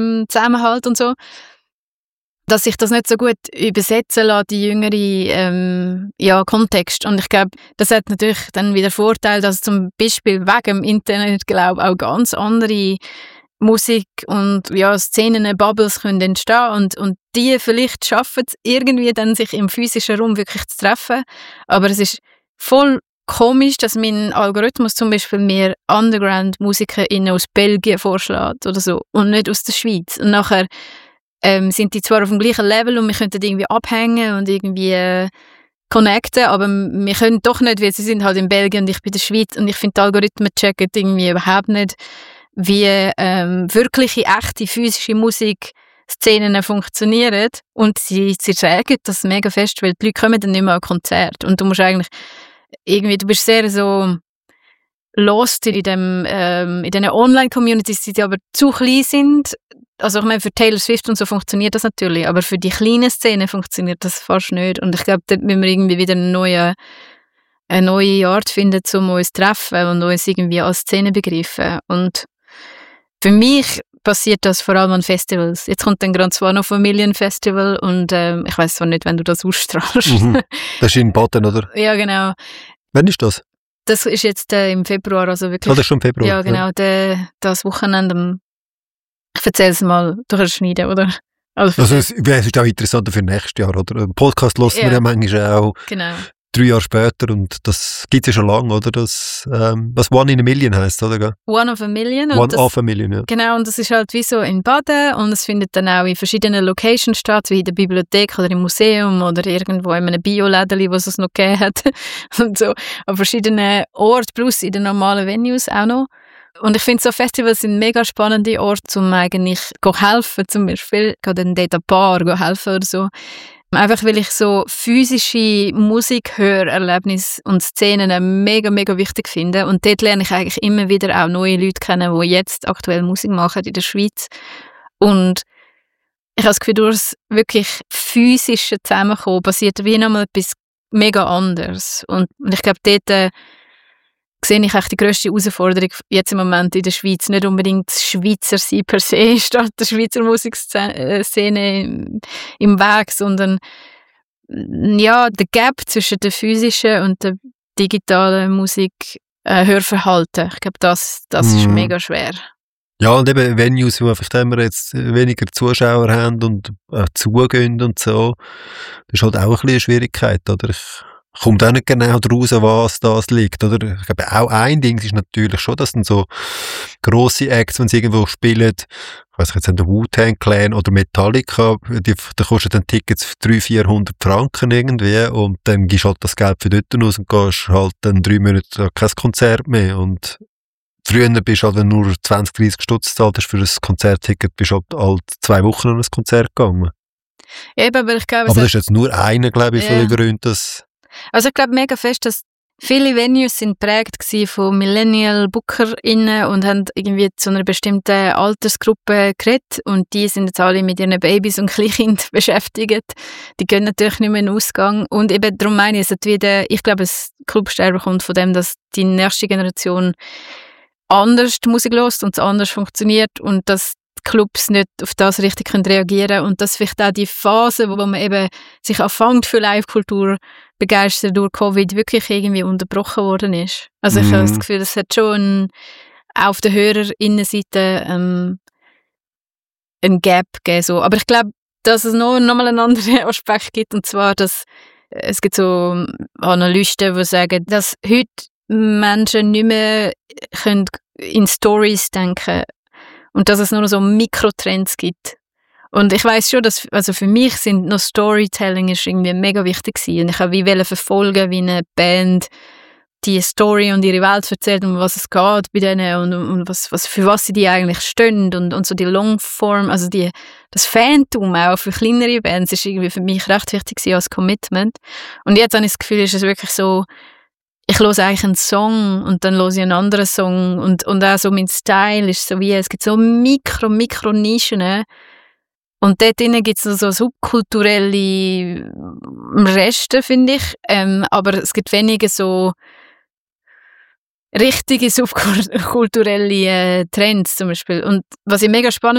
Zusammenhalt und so, dass sich das nicht so gut übersetzen lässt, die jüngere Kontext. Und ich glaube, das hat natürlich dann wieder Vorteil, dass zum Beispiel wegen dem Internet, glaube auch ganz andere Musik und Szenen, Bubbles können entstehen und die vielleicht schaffen es irgendwie dann, sich im physischen Raum wirklich zu treffen. Aber es ist voll komisch, dass mein Algorithmus zum Beispiel mir Underground-MusikerInnen aus Belgien vorschlägt oder so und nicht aus der Schweiz. Und nachher sind die zwar auf dem gleichen Level und wir könnten irgendwie abhängen und irgendwie connecten, aber wir können doch nicht, weil sie sind halt in Belgien und ich bin in der Schweiz und ich finde, die Algorithmen checken irgendwie überhaupt nicht, wie wirkliche, echte, physische Musikszenen funktionieren und sie sagen das mega fest, weil die Leute kommen dann nicht mehr an Konzerte und du musst eigentlich irgendwie, du bist sehr so lost in diesen Online-Communities, die aber zu klein sind. Also ich meine, für Taylor Swift und so funktioniert das natürlich, aber für die kleinen Szenen funktioniert das fast nicht. Und ich glaube, dort müssen wir irgendwie wieder eine neue Art finden, um uns zu treffen und uns irgendwie als Szene begreifen. Und für mich passiert das vor allem an Festivals. Jetzt kommt dann gerade One of a Million Festival und ich weiss zwar nicht, wenn du das ausstrahlst. Das ist in Baden, oder? Ja, genau. Wann ist das? Das ist jetzt im Februar, also wirklich. Oh, das ist schon im Februar? Ja, genau. Ja. Das Wochenende. Ich erzähle es mal, du kannst schneiden, oder? Also es ist auch interessanter für nächstes Jahr, oder? Ein Podcast hören wir ja manchmal auch 3 Jahre später und das gibt es ja schon lange, oder? Das, was One in a Million heisst, oder? One of a Million. One of a Million, ja. Genau, und das ist halt wie so in Baden und es findet dann auch in verschiedenen Locations statt, wie in der Bibliothek oder im Museum oder irgendwo in einem Bio-Lädeli, wo es noch gegeben hat. Und so an verschiedenen Orten, plus in den normalen Venues auch noch. Und ich finde, so Festivals sind mega spannende Orte, um eigentlich helfen, zum Beispiel gerade in Data Bar helfen oder so. Einfach weil ich so physische Musikhörerlebnisse und Szenen mega, mega wichtig finde. Und dort lerne ich eigentlich immer wieder auch neue Leute kennen, die jetzt aktuell Musik machen in der Schweiz. Und ich habe das Gefühl, durch das wirklich physische Zusammenkommen passiert wie nochmal etwas mega anderes. Und ich glaube, dort sehe ich echt die grösste Herausforderung jetzt im Moment in der Schweiz. Nicht unbedingt das Schweizer sein per se statt der Schweizer Musikszene im Weg, sondern der Gap zwischen der physischen und der digitalen Musik Hörverhalten. Ich glaube, das ist mega schwer. Ja, und eben Venues, wo vielleicht wir jetzt weniger Zuschauer haben und zugehen und so, das ist halt auch ein bisschen eine Schwierigkeit, oder? Kommt auch nicht genau daraus, was das liegt, oder? Ich glaube, auch ein Ding ist natürlich schon, dass dann so grosse Acts, wenn sie irgendwo spielen, ich weiss nicht, jetzt der Wu-Tang Clan oder Metallica, da kosten dann Tickets 300-400 Franken irgendwie und dann gibst du halt das Geld für dort aus und gehst halt dann 3 Monate kein Konzert mehr und früher bist du halt, wenn du nur 20-30 Stutz gezahlt hast für ein Konzertticket, bist du halt 2 Wochen an ein Konzert gegangen. Eben, aber ich glaube... Aber das ist jetzt nur einer, glaube ich, von den Gründen, dass... Also ich glaube mega fest, dass viele Venues sind geprägt von Millennial-BookerInnen und haben irgendwie zu einer bestimmten Altersgruppe geredet und die sind jetzt alle mit ihren Babys und Kleinkindern beschäftigt. Die gehen natürlich nicht mehr in den Ausgang und eben darum meine ich, ich glaube, das Clubsterben kommt von dem, dass die nächste Generation anders die Musik hört und es anders funktioniert und dass die Clubs nicht auf das richtig reagieren können und dass vielleicht auch die Phase, wo man eben sich anfängt für Live-Kultur begeistert durch Covid, wirklich irgendwie unterbrochen worden ist. Also ich habe das Gefühl, es hat schon auf der HörerInnenseite ein Gap gegeben. So. Aber ich glaube, dass es noch mal einen anderen Aspekt gibt, und zwar, dass es gibt so Analysten, die sagen, dass heute Menschen nicht mehr können in Stories denken und dass es nur so Mikrotrends gibt. Und ich weiss schon, dass, also für mich sind noch Storytelling ist irgendwie mega wichtig gewesen. Und ich habe wie verfolgen, wie eine Band die Story und ihre Welt erzählt, um was es geht bei denen und für was sie die eigentlich stehen und so die Longform, also das Fantum auch für kleinere Bands ist irgendwie für mich recht wichtig gewesen als Commitment. Und jetzt habe ich das Gefühl, ist es wirklich so, ich höre eigentlich einen Song und dann höre ich einen anderen Song und auch so mein Style ist so wie, es gibt so Mikro-Nischen und dort drinnen gibt es so subkulturelle Reste, finde ich, aber es gibt wenige so richtige subkulturelle Trends zum Beispiel. Und was ich mega spannend